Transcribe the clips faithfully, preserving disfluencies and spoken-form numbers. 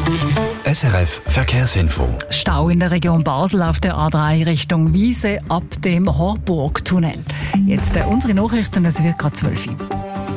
S R F Verkehrsinfo. Stau in der Region Basel auf der A drei Richtung Wiese ab dem Horburg-Tunnel. Jetzt äh, unsere Nachrichten, es wird gerade zwölf Uhr.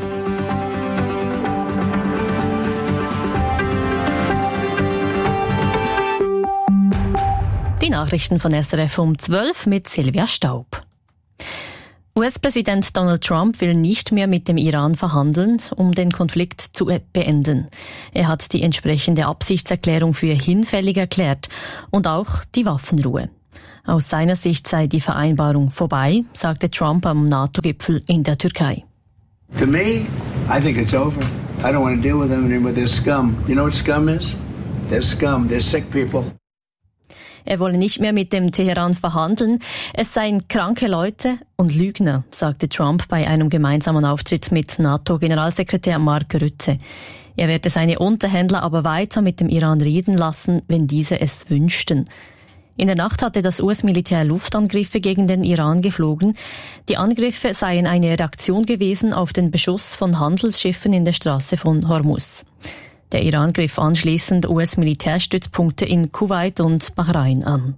Die Nachrichten von S R F um zwölf mit Silvia Staub. U S-Präsident Donald Trump will nicht mehr mit dem Iran verhandeln, um den Konflikt zu beenden. Er hat die entsprechende Absichtserklärung für hinfällig erklärt und auch die Waffenruhe. Aus seiner Sicht sei die Vereinbarung vorbei, sagte Trump am NATO-Gipfel in der Türkei. To me, I think it's over. I don't want to deal with them anymore. They're scum. You know what scum is? They're scum. They're sick people. Er wolle nicht mehr mit dem Teheran verhandeln. Es seien kranke Leute und Lügner, sagte Trump bei einem gemeinsamen Auftritt mit NATO-Generalsekretär Mark Rutte. Er werde seine Unterhändler aber weiter mit dem Iran reden lassen, wenn diese es wünschten. In der Nacht hatte das U S-Militär Luftangriffe gegen den Iran geflogen. Die Angriffe seien eine Reaktion gewesen auf den Beschuss von Handelsschiffen in der Straße von Hormuz. Der Iran griff anschließend U S-Militärstützpunkte in Kuwait und Bahrain an.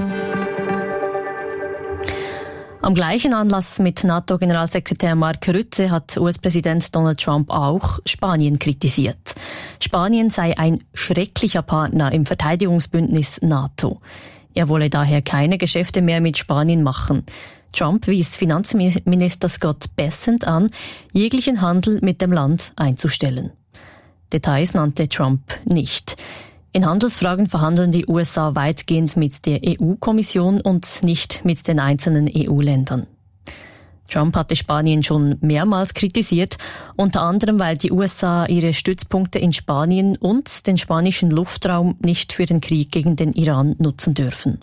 Am gleichen Anlass mit NATO-Generalsekretär Mark Rutte hat U S-Präsident Donald Trump auch Spanien kritisiert. Spanien sei ein schrecklicher Partner im Verteidigungsbündnis NATO. Er wolle daher keine Geschäfte mehr mit Spanien machen. Trump wies Finanzminister Scott Bessent an, jeglichen Handel mit dem Land einzustellen. Details nannte Trump nicht. In Handelsfragen verhandeln die U S A weitgehend mit der E U-Kommission und nicht mit den einzelnen E U-Ländern. Trump hatte Spanien schon mehrmals kritisiert, unter anderem, weil die U S A ihre Stützpunkte in Spanien und den spanischen Luftraum nicht für den Krieg gegen den Iran nutzen dürfen.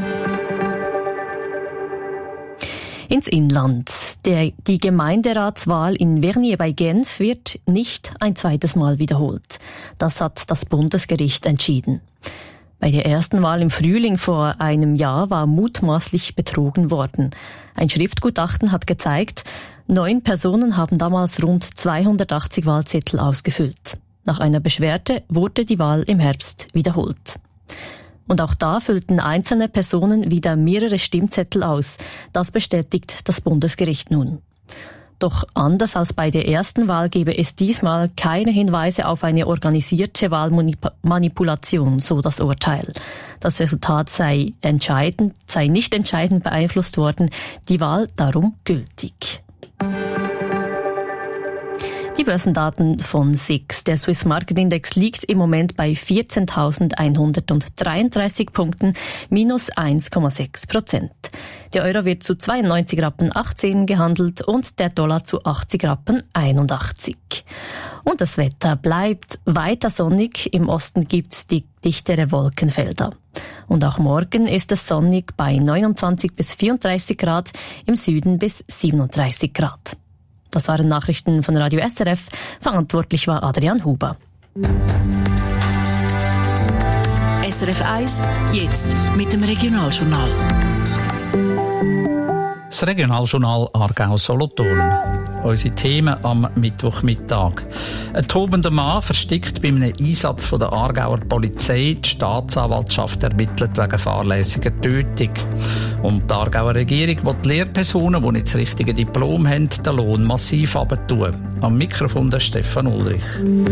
Ins Inland. Der, die Gemeinderatswahl in Vernier bei Genf wird nicht ein zweites Mal wiederholt. Das hat das Bundesgericht entschieden. Bei der ersten Wahl im Frühling vor einem Jahr war mutmaßlich betrogen worden. Ein Schriftgutachten hat gezeigt, neun Personen haben damals rund zweihundertachtzig Wahlzettel ausgefüllt. Nach einer Beschwerde wurde die Wahl im Herbst wiederholt. Und auch da füllten einzelne Personen wieder mehrere Stimmzettel aus. Das bestätigt das Bundesgericht nun. Doch anders als bei der ersten Wahl gebe es diesmal keine Hinweise auf eine organisierte Wahlmanipulation, so das Urteil. Das Resultat sei entscheidend, sei nicht entscheidend beeinflusst worden, die Wahl darum gültig. Die Börsendaten von S I X. Der Swiss Market Index liegt im Moment bei vierzehntausendeinhundertdreiunddreißig Punkten, minus eins Komma sechs Prozent. Der Euro wird zu zweiundneunzig Rappen achtzehn gehandelt und der Dollar zu achtzig Rappen einundachtzig. Und das Wetter bleibt weiter sonnig. Im Osten gibt es die dichtere Wolkenfelder. Und auch morgen ist es sonnig bei neunundzwanzig bis vierunddreißig Grad, im Süden bis siebenunddreißig Grad. Das waren Nachrichten von Radio S R F. Verantwortlich war Adrian Huber. S R F eins, jetzt mit dem Regionaljournal. Das Regionaljournal Aargau-Solothurn. Unsere Themen am Mittwochmittag. Ein tobender Mann versteckt bei einem Einsatz von der Aargauer Polizei. Die Staatsanwaltschaft ermittelt wegen fahrlässiger Tötung. Und die Aargauer Regierung will die Lehrpersonen, die nicht das richtige Diplom haben, den Lohn massiv herabtun. Am Mikrofon der Stefan Ulrich.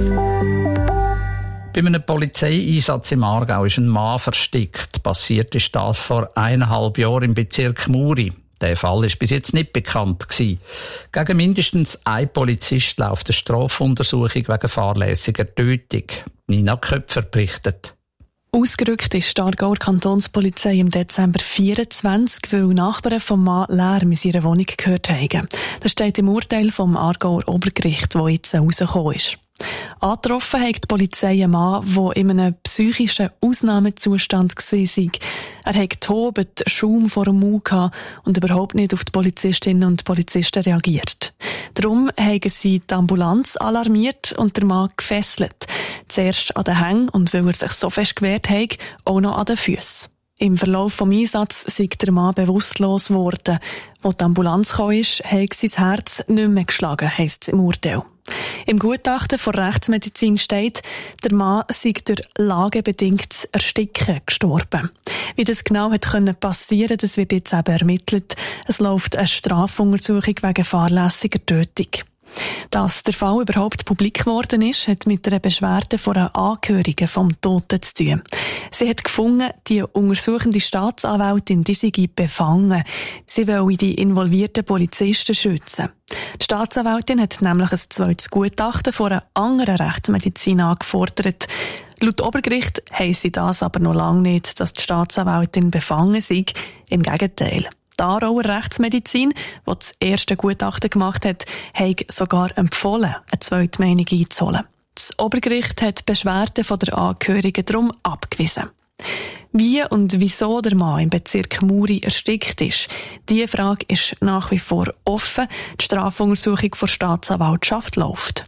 Bei einem Polizeieinsatz im Aargau ist ein Mann versteckt. Passiert ist das vor eineinhalb Jahren im Bezirk Muri. Der Fall ist bis jetzt nicht bekannt gewesen. Gegen mindestens ein Polizist läuft eine Strafuntersuchung wegen fahrlässiger Tötung. Nina Köpfer berichtet. Ausgerückt ist die Aargauer Kantonspolizei im Dezember vierundzwanzig, weil Nachbarn vom Mann Lärm in seiner Wohnung gehört haben. Das steht im Urteil vom Aargauer Obergericht, das jetzt rausgekommen ist. Angetroffen hat die Polizei einen Mann, der in einem psychischen Ausnahmezustand war. Er hat getobt, Schaum vor dem Mund gehabt und überhaupt nicht auf die Polizistinnen und Polizisten reagiert. Darum haben sie die Ambulanz alarmiert und den Mann gefesselt. Zuerst an den Hängen und weil er sich so fest gewehrt hat, auch noch an den Füssen. Im Verlauf des Einsatzes sei der Mann bewusstlos geworden. Als die Ambulanz kam, hat sein Herz nicht mehr geschlagen, heisst es im Urteil. Im Gutachten der Rechtsmedizin steht, der Mann sei durch lagebedingtes Ersticken gestorben. Wie das genau hat passieren konnte, das wird jetzt eben ermittelt. Es läuft eine Strafuntersuchung wegen fahrlässiger Tötung. Dass der Fall überhaupt publik geworden ist, hat mit einer Beschwerde von einer Angehörigen vom Toten zu tun. Sie hat gefunden, die untersuchende Staatsanwältin, die sei befangen. Sie wolle die involvierten Polizisten schützen. Die Staatsanwältin hat nämlich ein zweites Gutachten von einer anderen Rechtsmedizin angefordert. Laut Obergericht heisse das aber noch lange nicht, dass die Staatsanwältin befangen sei. Im Gegenteil. Die Aarauer Rechtsmedizin, die das erste Gutachten gemacht hat, hat sogar empfohlen, eine zweite Meinung einzuholen. Das Obergericht hat die Beschwerden von der Angehörigen darum abgewiesen. Wie und wieso der Mann im Bezirk Muri erstickt ist, diese Frage ist nach wie vor offen. Die Strafuntersuchung der Staatsanwaltschaft läuft.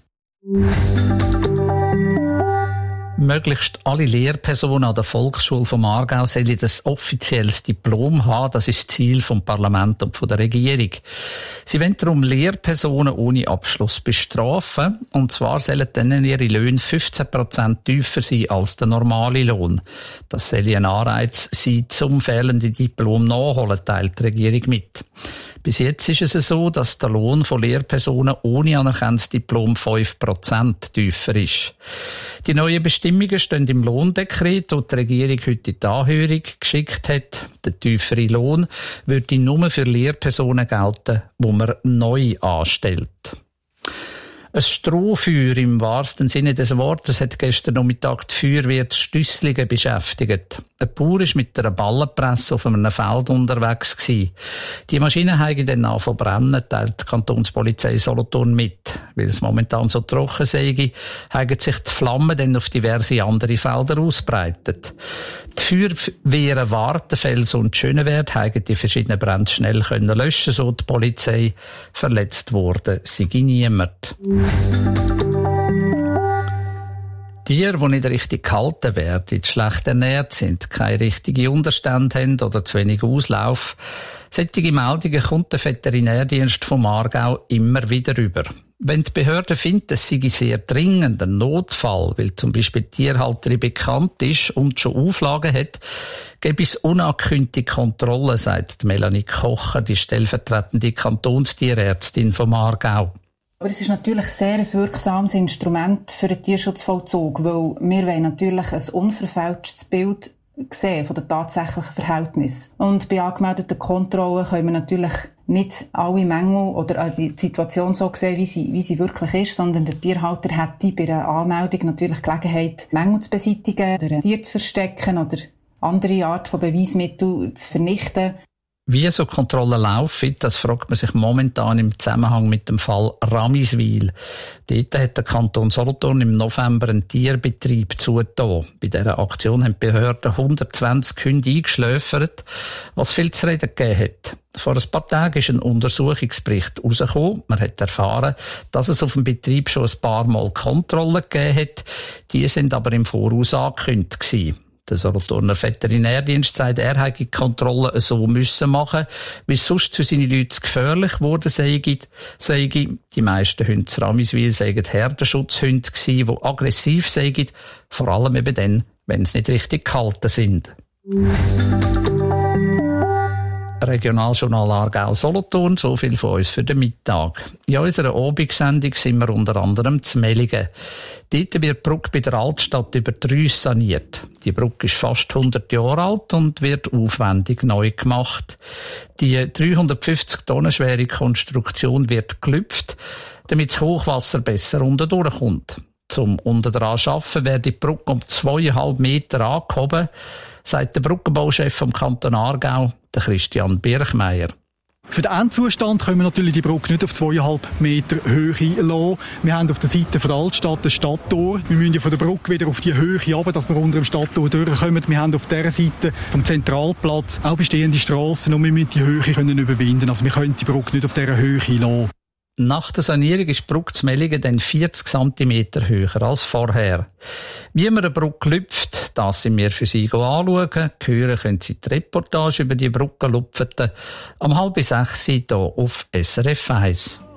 Möglichst alle Lehrpersonen an der Volksschule vom Aargau sollen ein offizielles Diplom haben. Das ist das Ziel vom Parlament und von der Regierung. Sie wollen darum Lehrpersonen ohne Abschluss bestrafen. Und zwar sollen dann ihre Löhne fünfzehn Prozent tiefer sein als der normale Lohn. Das soll ein Anreiz sein, zum fehlenden Diplom nachholen, teilt die Regierung mit. Bis jetzt ist es so, dass der Lohn von Lehrpersonen ohne anerkanntes Diplom fünf Prozent tiefer ist. Die neuen Bestimmungen stehen im Lohndekret, das die Regierung heute in die Anhörung geschickt hat. Der tiefere Lohn würde nur für Lehrpersonen gelten, die man neu anstellt. Ein Strohfeuer im wahrsten Sinne des Wortes hat gestern Nachmittag die Feuerwehr zu Stüsslingen beschäftigt. Ein Bauer war mit einer Ballenpresse auf einem Feld unterwegs gewesen. Die Maschine habe dann angefangen zu brennen, teilt die Kantonspolizei Solothurn mit. Weil es momentan so trocken sei, haben sich die Flammen dann auf diverse andere Felder ausbreitet. Die Feuerwehren Wartenfels und Schönewert haben die verschiedenen Brände schnell können löschen, so die Polizei. Verletzt worden sei niemand. Tiere, die nicht richtig gehalten werden, schlecht ernährt sind, keine richtigen Unterstände haben oder zu wenig Auslauf, solche Meldungen kommt der Veterinärdienst vom Aargau immer wieder über. Wenn die Behörden finden, es sei sehr dringend ein Notfall, weil zum Beispiel die Tierhalterin bekannt ist und schon Auflagen hat, gäbe es unangekündigte Kontrollen, sagt Melanie Kocher, die stellvertretende Kantonstierärztin vom Aargau. Aber es ist natürlich sehr ein wirksames Instrument für den Tierschutzvollzug, weil wir wollen natürlich ein unverfälschtes Bild sehen von den tatsächlichen Verhältnissen. Und bei angemeldeten Kontrollen können wir natürlich nicht alle Mängel oder die Situation so sehen, wie sie, wie sie wirklich ist, sondern der Tierhalter hätte bei einer Anmeldung natürlich Gelegenheit, Mängel zu beseitigen oder ein Tier zu verstecken oder andere Art von Beweismitteln zu vernichten. Wie so Kontrollen laufen, das fragt man sich momentan im Zusammenhang mit dem Fall Ramiswil. Dort hat der Kanton Solothurn im November einen Tierbetrieb zugetan. Bei dieser Aktion haben die Behörden hundertzwanzig Hunde eingeschläfert, was viel zu reden gegeben hat. Vor ein paar Tagen ist ein Untersuchungsbericht rausgekommen. Man hat erfahren, dass es auf dem Betrieb schon ein paar Mal Kontrollen gegeben hat. Die sind aber im Voraus angekündigt gewesen. Der Solothurner Veterinärdienst sagt, er hätte die Kontrollen so müssen machen, weil es sonst für seine Leute zu gefährlich geworden sei. Die meisten Hunde zu Ramiswil seien Herdenschutzhunde gewesen, die aggressiv seien, vor allem eben dann, wenn sie nicht richtig gehalten sind. Regionaljournal Aargau Solothurn, so viel von uns für den Mittag. In unserer Abendsendung sind wir unter anderem zu Mellingen. Dort wird die Brücke bei der Altstadt über die Rüss saniert. Die Brücke ist fast hundert Jahre alt und wird aufwendig neu gemacht. Die dreihundertfünfzig Tonnen schwere Konstruktion wird gelüpft, damit das Hochwasser besser unten durchkommt. Zum unten dran arbeiten wird die Brücke um zweieinhalb Meter angehoben, sagt der Brückenbauchef vom Kanton Aargau, der Christian Birchmeier. Für den Endzustand können wir natürlich die Brücke nicht auf zweieinhalb Meter Höhe lassen. Wir haben auf der Seite von der Altstadt ein Stadttor. Wir müssen ja von der Brücke wieder auf die Höhe runter, dass wir unter dem Stadttor durchkommen. Wir haben auf dieser Seite vom Zentralplatz auch bestehende Strassen und wir müssen die Höhe können überwinden. Also wir können die Brücke nicht auf dieser Höhe lassen. Nach der Sanierung ist die Brücke zu Mellingen dann vierzig Zentimeter höher als vorher. Wie man eine Brücke lüpft, das sind wir für Sie anschauen. Hören können Sie die Reportage über die Brücke lupfeten am halb sechs hier auf S R F eins.